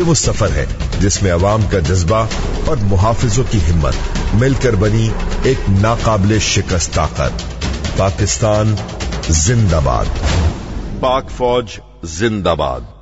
वो सफर है जिसमें अवाम का जज्बा और मुहाफिजों की हिम्मत मिलकर बनी एक नाकाबिले शिकस्त ताकत। पाकिस्तान जिंदाबाद। पाक फौज जिंदाबाद।